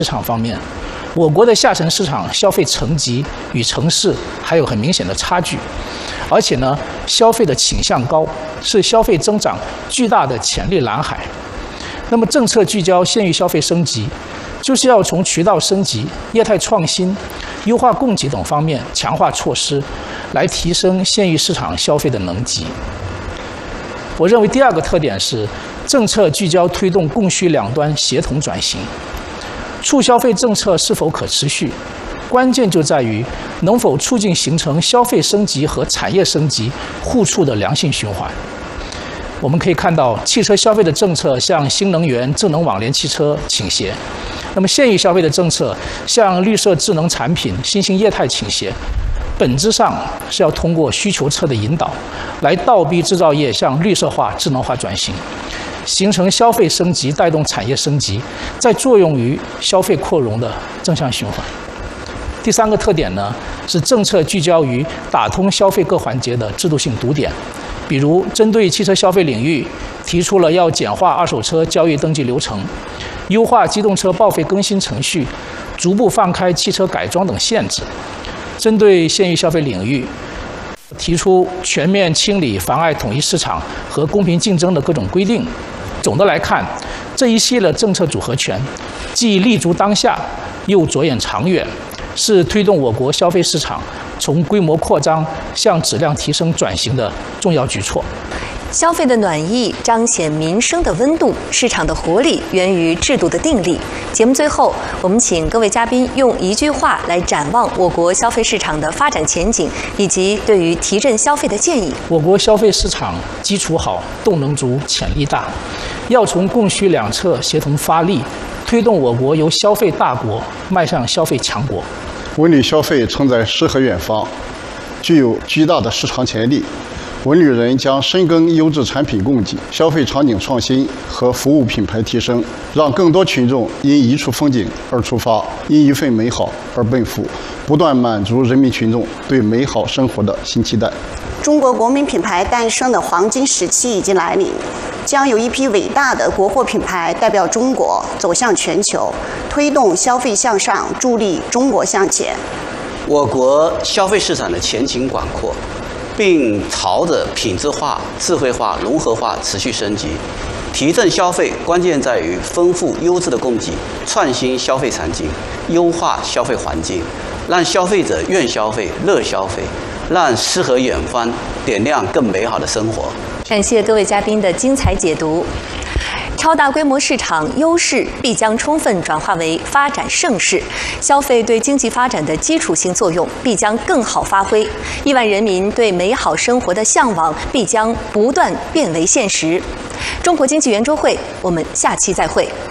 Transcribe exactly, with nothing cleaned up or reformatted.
市场方面，我国的下沉市场消费层级与城市还有很明显的差距，而且呢，消费的倾向高，是消费增长巨大的潜力蓝海。那么，政策聚焦县域消费升级，就是要从渠道升级、业态创新、优化供给等方面强化措施，来提升县域市场消费的能级。我认为第二个特点是政策聚焦推动供需两端协同转型。促消费政策是否可持续，关键就在于能否促进形成消费升级和产业升级互促的良性循环。我们可以看到，汽车消费的政策向新能源、智能网联汽车倾斜，那么县域消费的政策向绿色智能产品、新兴业态倾斜。本质上是要通过需求侧的引导，来倒逼制造业向绿色化、智能化转型，形成消费升级带动产业升级，再作用于消费扩容的正向循环。第三个特点呢，是政策聚焦于打通消费各环节的制度性堵点，比如针对汽车消费领域，提出了要简化二手车交易登记流程，优化机动车报废更新程序，逐步放开汽车改装等限制。针对县域消费领域，提出全面清理妨碍统一市场和公平竞争的各种规定。总的来看，这一系列政策组合拳，既立足当下，又着眼长远，是推动我国消费市场从规模扩张向质量提升转型的重要举措。 消费的暖意彰显民生的温度，市场的活力源于制度的定力。节目最后，我们请各位嘉宾用一句话来展望我国消费市场的发展前景，以及对于提振消费的建议。 我国消费市场基础好，动能足，潜力大，要从供需两侧协同发力，推动我国由消费大国迈向消费强国。 文旅消费承载诗和远方，具有巨大的市场潜力。文旅人将深耕优质产品供给、消费场景创新和服务品牌提升，让更多群众因一处风景而出发，因一份美好而奔赴，不断满足人民群众对美好生活的新期待。 中国国民品牌诞生的黄金时期已经来临，将有一批伟大的国货品牌代表中国走向全球，推动消费向上，助力中国向前。 我国消费市场的前景广阔，并朝着品质化、智慧化、融合化持续升级。提振消费关键在于丰富优质的供给，创新消费场景，优化消费环境，让消费者愿消费、乐消费，让诗和远方点亮更美好的生活。 感谢各位嘉宾的精彩解读。超大规模市场优势必将充分转化为发展盛世，消费对经济发展的基础性作用必将更好发挥，亿万人民对美好生活的向往必将不断变为现实。中国经济圆桌会，我们下期再会。